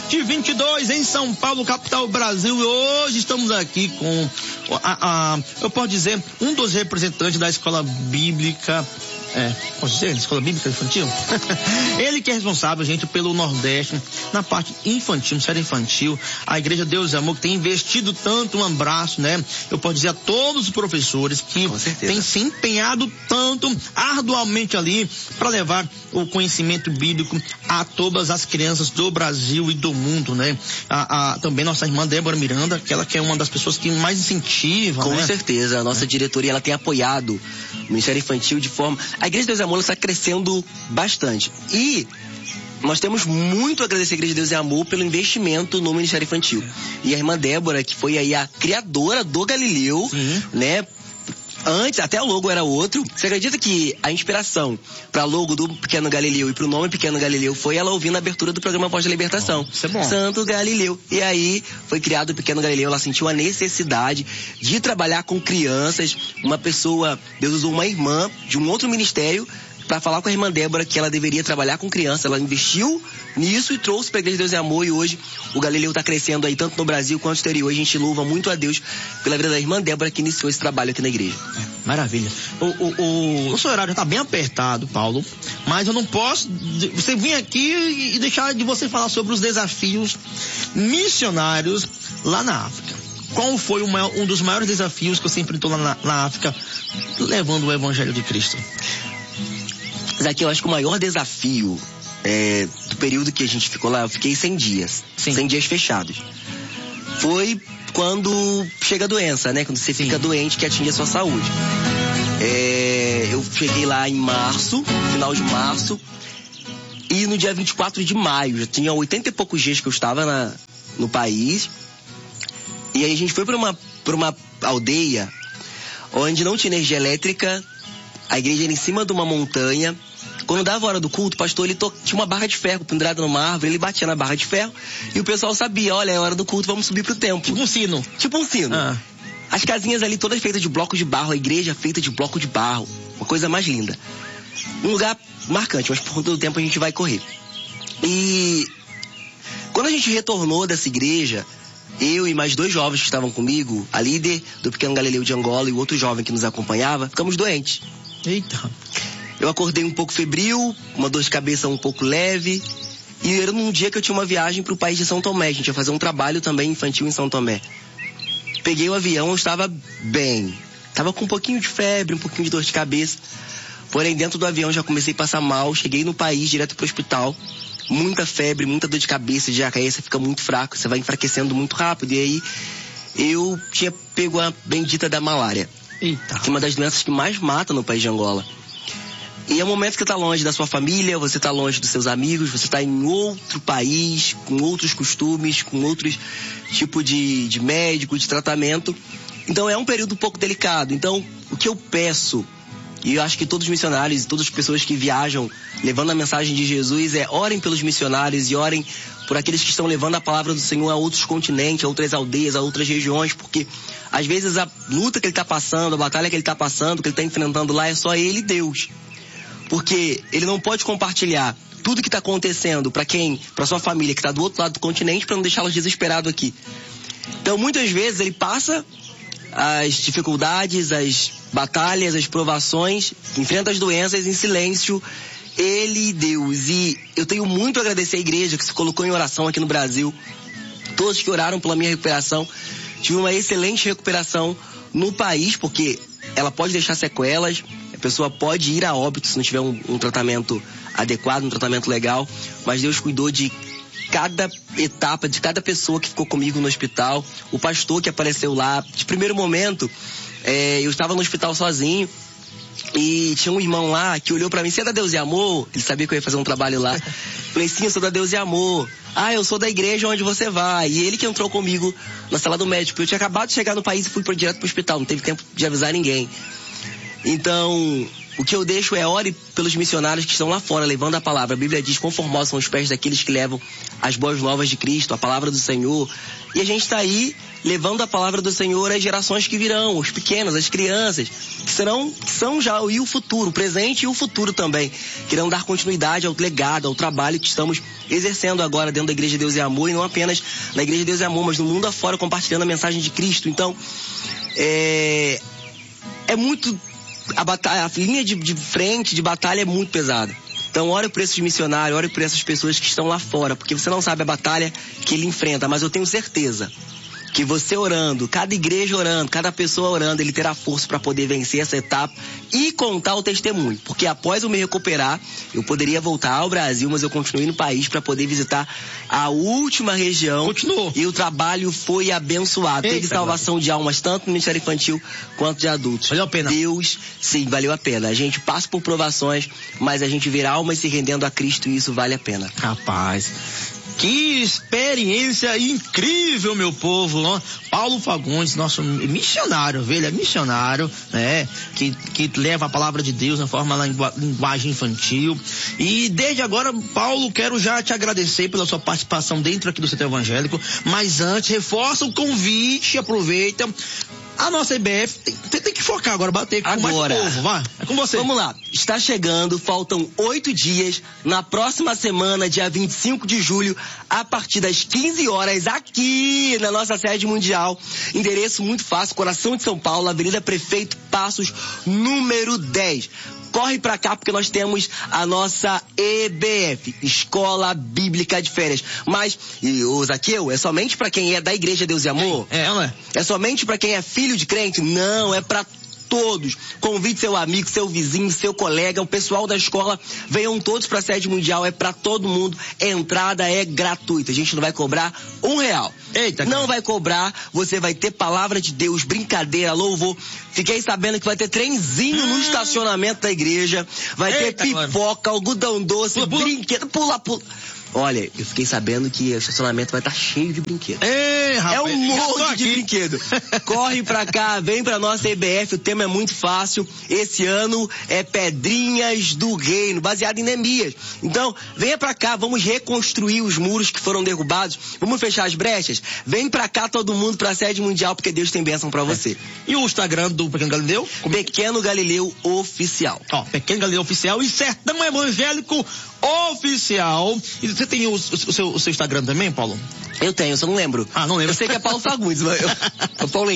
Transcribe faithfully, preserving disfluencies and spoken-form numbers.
de vinte e dois em São Paulo, capital Brasil. E hoje estamos aqui com, a, a, eu posso dizer, um dos representantes da escola bíblica. É, posso dizer, escola bíblica infantil? Ele que é responsável, gente, pelo Nordeste, na parte infantil, série infantil. A Igreja Deus e Amor, que tem investido tanto, um abraço, né? Eu posso dizer a todos os professores que têm se empenhado tanto, arduamente ali, para levar o conhecimento bíblico a todas as crianças do Brasil e do mundo, né? A, a, também nossa irmã Débora Miranda, aquela que é uma das pessoas que mais incentiva, Com né? certeza, a nossa é. diretoria, ela tem apoiado o Ministério Infantil de forma... A Igreja Deus e Amor está crescendo bastante. E nós temos muito a agradecer a Igreja Deus e Amor pelo investimento no Ministério Infantil. E a irmã Débora, que foi aí a criadora do Galileu, Sim. né? Antes, até o logo era outro. Você acredita que a inspiração para logo do Pequeno Galileu e pro nome Pequeno Galileu foi ela ouvindo a abertura do programa Voz da Libertação? Oh, isso é bom. Santo Galileu. E aí foi criado o Pequeno Galileu. Ela sentiu a necessidade de trabalhar com crianças. Uma pessoa, Deus usou uma irmã de um outro ministério para falar com a irmã Débora que ela deveria trabalhar com criança. Ela investiu nisso e trouxe para a Igreja de Deus e Amor, e hoje o Galileu está crescendo aí tanto no Brasil quanto no exterior. A gente louva muito a Deus pela vida da irmã Débora que iniciou esse trabalho aqui na igreja. É, maravilha. O, o, o, o seu horário está bem apertado, Paulo, mas eu não posso você vir aqui e deixar de você falar sobre os desafios missionários lá na África. Qual foi o maior, um dos maiores desafios que você enfrentou lá na, na África, levando o Evangelho de Cristo? Mas aqui eu acho que o maior desafio é, do período que a gente ficou lá, eu fiquei cem dias. Sim. cem dias fechados. Foi quando chega a doença, né? Quando você Sim. fica doente, que atinge a sua saúde. É, eu cheguei lá em março, final de março, e no dia vinte e quatro de maio, já tinha oitenta e poucos dias que eu estava na, no país. E aí a gente foi para uma, para uma aldeia onde não tinha energia elétrica. A igreja era em cima de uma montanha. Quando dava a hora do culto, o pastor ele to... tinha uma barra de ferro pendurada numa árvore, ele batia na barra de ferro e o pessoal sabia, olha, é hora do culto, vamos subir pro templo. Tipo um sino. Tipo um sino. Ah. As casinhas ali todas feitas de bloco de barro, a igreja feita de bloco de barro. Uma coisa mais linda. Um lugar marcante, mas por conta do tempo a gente vai correr. E quando a gente retornou dessa igreja, eu e mais dois jovens que estavam comigo, a líder do Pequeno Galileu de Angola e o outro jovem que nos acompanhava, ficamos doentes. Eita. Eu acordei um pouco febril, uma dor de cabeça um pouco leve, e era num dia que eu tinha uma viagem para o país de São Tomé. A gente ia fazer um trabalho também infantil em São Tomé. Peguei o avião, eu estava bem. Estava com um pouquinho de febre, um pouquinho de dor de cabeça. Porém, dentro do avião já comecei a passar mal. Cheguei no país, direto para o hospital. Muita febre, muita dor de cabeça, de diarreia, você fica muito fraco, você vai enfraquecendo muito rápido. E aí, eu tinha pego a bendita da malária. Eita. Que é uma das doenças que mais mata no país de Angola. E é um momento que você está longe da sua família, você está longe dos seus amigos, você está em outro país, com outros costumes, com outros tipos de, de médico, de tratamento. Então é um período um pouco delicado. Então, o que eu peço, e eu acho que todos os missionários e todas as pessoas que viajam levando a mensagem de Jesus, é orem pelos missionários e orem por aqueles que estão levando a palavra do Senhor a outros continentes, a outras aldeias, a outras regiões, porque às vezes a luta que ele está passando, a batalha que ele está passando, que ele está enfrentando lá, é só ele e Deus. Porque ele não pode compartilhar tudo que está acontecendo para quem, para sua família que está do outro lado do continente, para não deixá-los desesperados aqui. Então muitas vezes ele passa as dificuldades, as batalhas, as provações, enfrenta as doenças em silêncio, ele e Deus. E eu tenho muito a agradecer a igreja que se colocou em oração aqui no Brasil, todos que oraram pela minha recuperação. Tive uma excelente recuperação no país, porque ela pode deixar sequelas, a pessoa pode ir a óbito se não tiver um, um tratamento adequado, um tratamento legal, mas Deus cuidou de cada etapa, de cada pessoa que ficou comigo no hospital, o pastor que apareceu lá. De primeiro momento, é, eu estava no hospital sozinho, e tinha um irmão lá que olhou pra mim, você é da Deus e Amor? Ele sabia que eu ia fazer um trabalho lá. Falei, sim, eu sou da Deus e Amor. Ah, eu sou da igreja onde você vai. E ele que entrou comigo na sala do médico. Eu tinha acabado de chegar no país e fui direto pro hospital, não teve tempo de avisar ninguém. Então, o que eu deixo é ore pelos missionários que estão lá fora, levando a palavra. A Bíblia diz, quão formosos são os pés daqueles que levam as boas novas de Cristo, a palavra do Senhor. E a gente está aí levando a palavra do Senhor às gerações que virão, os pequenos, as crianças, que serão, que são já e o futuro, o presente e o futuro também, que irão dar continuidade ao legado, ao trabalho que estamos exercendo agora dentro da Igreja Deus e Amor, e não apenas na Igreja Deus e Amor, mas no mundo afora, compartilhando a mensagem de Cristo. Então, é, é muito... A, batalha, a linha de, de frente, de batalha é muito pesada. Então, ore por esses missionários, ore por essas pessoas que estão lá fora, porque você não sabe a batalha que ele enfrenta, mas eu tenho certeza que você orando, cada igreja orando, cada pessoa orando, ele terá força para poder vencer essa etapa e contar o testemunho. Porque após eu me recuperar, eu poderia voltar ao Brasil, mas eu continuei no país para poder visitar a última região. Continuou. E o trabalho foi abençoado. Eita, Teve salvação de almas, tanto no Ministério Infantil quanto de adultos. Valeu a pena. Deus, sim, valeu a pena. A gente passa por provações, mas a gente vê almas se rendendo a Cristo e isso vale a pena. Rapaz, que experiência incrível, meu povo. Paulo Fagundes, nosso missionário, velho, é missionário, né? Que, que leva a palavra de Deus na forma da linguagem infantil. E desde agora, Paulo, quero já te agradecer pela sua participação dentro aqui do Centro Evangélico. Mas antes, reforça o convite, aproveita. A nossa I B F tem, tem, tem que focar agora, bater com agora, mais povo, vai. É com você. Vamos lá, está chegando, faltam oito dias, na próxima semana, dia vinte e cinco de julho, a partir das quinze horas, aqui na nossa sede mundial. Endereço muito fácil, coração de São Paulo, Avenida Prefeito Passos, número dez. Corre pra cá porque nós temos a nossa E B F, Escola Bíblica de Férias. Mas, e o Zaqueu, é somente pra quem é da Igreja Deus e Amor? É, não é? É somente pra quem é filho de crente? Não, é pra todos. Convide seu amigo, seu vizinho, seu colega, o pessoal da escola, venham todos pra sede mundial, é pra todo mundo. A entrada é gratuita, a gente não vai cobrar um real. Eita, não cara. vai cobrar, você vai ter palavra de Deus, brincadeira, louvor. Fiquei sabendo que vai ter trenzinho hum. no estacionamento da igreja, vai Eita, ter pipoca, cara. algodão doce, pula, pula. brinquedo, pula, pula. Olha, eu fiquei sabendo que o estacionamento vai estar cheio de brinquedos. Ei, rapaz, é um monte de brinquedo. Corre pra cá, vem pra nossa E B F, o tema é muito fácil. Esse ano é Pedrinhas do Reino, baseado em Neemias. Então, venha pra cá, vamos reconstruir os muros que foram derrubados, vamos fechar as brechas. Vem pra cá todo mundo pra sede mundial, porque Deus tem bênção pra você. É. E o Instagram do Pequeno Galileu? Pequeno Galileu Oficial. Ó, Pequeno Galileu Oficial e Sertão Evangélico Oficial. E você tem o, o, o, seu, o seu Instagram também, Paulo? Eu tenho, eu só não lembro. Ah, não lembro. Eu sei que é Paulo Fagundes, mas eu, eu Paulo